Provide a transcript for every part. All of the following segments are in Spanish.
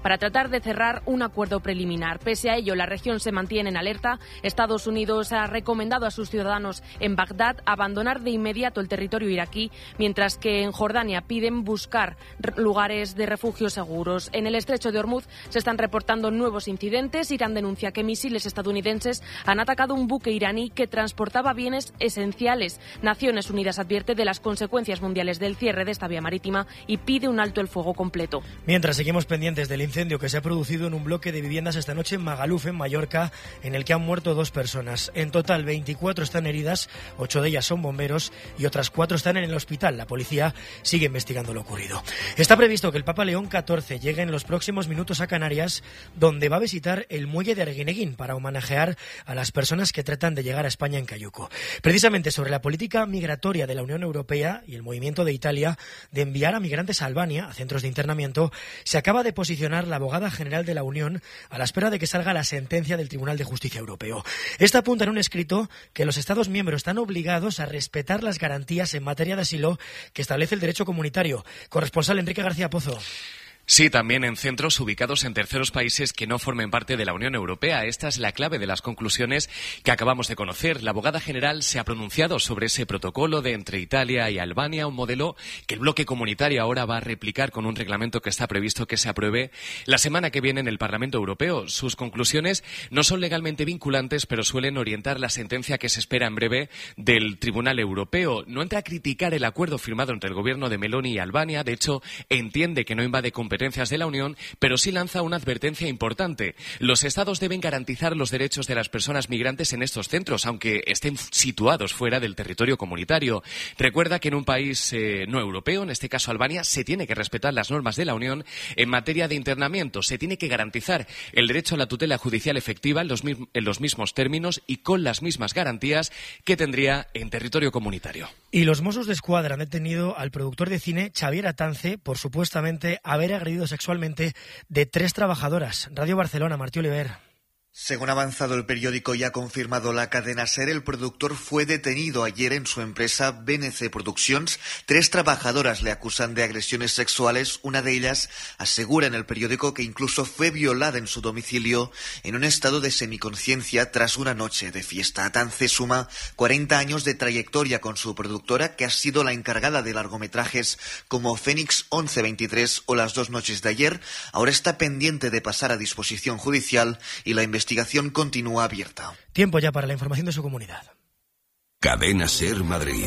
para tratar de cerrar un acuerdo preliminar. Pese a ello, la región se mantiene en alerta. Estados Unidos ha recomendado a sus ciudadanos en Bagdad abandonar de inmediato el territorio iraquí, mientras que en Jordania piden buscar lugares de refugio seguros. En el estrecho de Hormuz se están reportando nuevos incidentes. Irán denuncia que misiles estadounidenses han atacado un buque iraní que transportaba bienes esenciales. Naciones Unidas advierte de las consecuencias mundiales del cierre de esta vía marítima y pide un alto el fuego completo. Mientras seguimos pendientes del incendio que se ha producido en un bloque de viviendas esta noche en Magaluf, en Mallorca, en el que han muerto 2 personas. En total, 24 están heridas, 8 de ellas son bomberos y otras 4 están en el hospital. La policía sigue investigando lo ocurrido. Está previsto que el Papa León XIV llegue en los próximos minutos a Canarias, donde va a visitar el muelle de Arguineguín para homenajear a las personas que tratan de llegar a España en cayuco. Precisamente sobre la política migratoria de la Unión Europea y el movimiento de Italia de enviar a migrantes a Albania, a centros de internamiento, se acaba de posicionar la abogada general de la Unión a la espera de que salga la sentencia del Tribunal de Justicia Europeo. Esta apunta en un escrito que los Estados miembros están obligados a respetar las garantías en materia de asilo que establece el derecho comunitario. Corresponsal Enrique García Pozo. Sí, también en centros ubicados en terceros países que no formen parte de la Unión Europea. Esta es la clave de las conclusiones que acabamos de conocer. La abogada general se ha pronunciado sobre ese protocolo de entre Italia y Albania, un modelo que el bloque comunitario ahora va a replicar con un reglamento que está previsto que se apruebe la semana que viene en el Parlamento Europeo. Sus conclusiones no son legalmente vinculantes, pero suelen orientar la sentencia que se espera en breve del Tribunal Europeo. No entra a criticar el acuerdo firmado entre el gobierno de Meloni y Albania. De hecho, entiende que no invade competencias de la Unión, pero sí lanza una advertencia importante. Los Estados deben garantizar los derechos de las personas migrantes en estos centros, aunque estén situados fuera del territorio comunitario. Recuerda que en un país no europeo, en este caso Albania, se tiene que respetar las normas de la Unión en materia de internamiento. Se tiene que garantizar el derecho a la tutela judicial efectiva en los mismos términos y con las mismas garantías que tendría en territorio comunitario. Y los Mossos d'Esquadra han detenido al productor de cine Xavier Atance por supuestamente haber agredido sexualmente de 3 trabajadoras. Radio Barcelona, Martí Oliver. Según ha avanzado el periódico y ha confirmado la cadena SER, el productor fue detenido ayer en su empresa BNC Productions. 3 trabajadoras le acusan de agresiones sexuales. Una de ellas asegura en el periódico que incluso fue violada en su domicilio en un estado de semiconciencia tras una noche de fiesta. Atance suma 40 años de trayectoria con su productora, que ha sido la encargada de largometrajes como Fénix 1123 o Las 2 noches de ayer. Ahora está pendiente de pasar a disposición judicial y la investigación continúa abierta. Tiempo ya para la información de su comunidad. Cadena SER Madrid.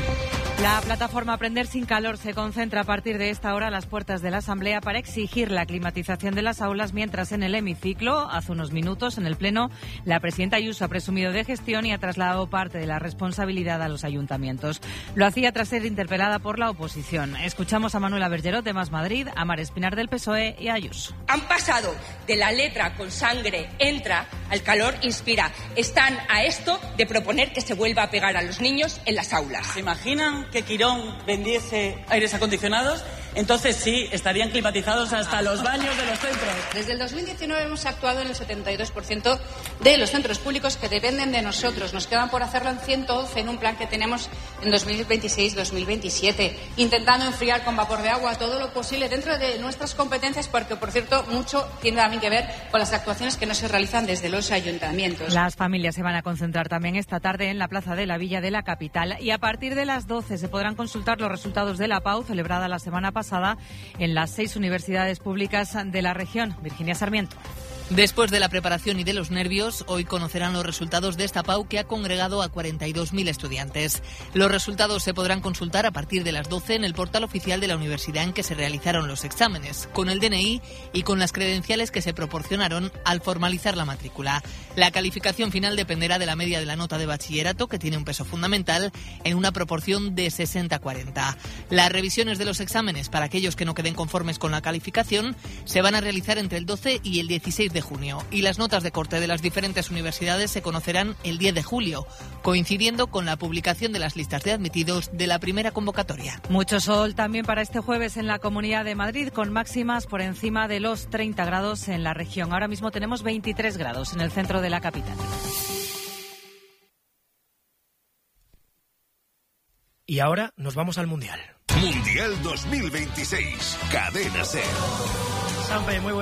La plataforma Aprender sin Calor se concentra a partir de esta hora a las puertas de la Asamblea para exigir la climatización de las aulas, mientras en el hemiciclo, hace unos minutos, en el Pleno, la presidenta Ayuso ha presumido de gestión y ha trasladado parte de la responsabilidad a los ayuntamientos. Lo hacía tras ser interpelada por la oposición. Escuchamos a Manuela Bergerot de Más Madrid, a Mar Espinar del PSOE y a Ayuso. Han pasado de la letra con sangre entra al calor inspira. Están a esto de proponer que se vuelva a pegar a los niños en las aulas. ¿Se imaginan que Quirón vendiese aires acondicionados? Entonces sí, estarían climatizados hasta los baños de los centros. Desde el 2019 hemos actuado en el 72% de los centros públicos que dependen de nosotros. Nos quedan por hacerlo en 111 en un plan que tenemos en 2026-2027, intentando enfriar con vapor de agua todo lo posible dentro de nuestras competencias, porque, por cierto, mucho tiene también que ver con las actuaciones que no se realizan desde los ayuntamientos. Las familias se van a concentrar también esta tarde en la Plaza de la Villa de la capital y a partir de las 12 se podrán consultar los resultados de la PAU celebrada la semana pasada en las 6 universidades públicas de la región. Virginia Sarmiento. Después de la preparación y de los nervios, hoy conocerán los resultados de esta PAU que ha congregado a 42.000 estudiantes. Los resultados se podrán consultar a partir de las 12 en el portal oficial de la universidad en que se realizaron los exámenes, con el DNI y con las credenciales que se proporcionaron al formalizar la matrícula. La calificación final dependerá de la media de la nota de bachillerato, que tiene un peso fundamental en una proporción de 60-40. Las revisiones de los exámenes para aquellos que no queden conformes con la calificación se van a realizar entre el 12 y el 16 de junio y las notas de corte de las diferentes universidades se conocerán el 10 de julio, coincidiendo con la publicación de las listas de admitidos de la primera convocatoria. Mucho sol también para este jueves en la Comunidad de Madrid, con máximas por encima de los 30 grados en la región. Ahora mismo tenemos 23 grados en el centro de la capital. Y ahora nos vamos al Mundial. Mundial 2026. Cadena SER. Sampe, muy